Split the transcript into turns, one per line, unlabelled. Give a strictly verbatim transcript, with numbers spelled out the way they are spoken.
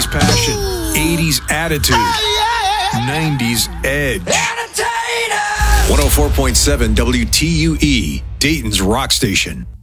passion, eighties attitude, nineties edge. one oh four point seven W T U E, Dayton's Rock Station.